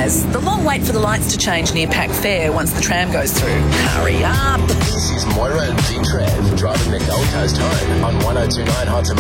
has. The long wait for the lights to change near Pack Fair once the tram goes through. Hurry up. This is Moira and Big Trev driving the Gold Coast home on 1029 Hot Tomato.